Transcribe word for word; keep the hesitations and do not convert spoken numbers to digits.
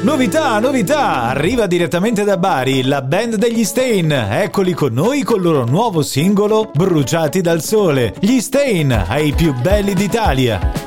Novità, novità! Arriva direttamente da Bari la band degli Stain. Eccoli con noi col loro nuovo singolo Bruciati dal sole. Gli Stain, ai più belli d'Italia.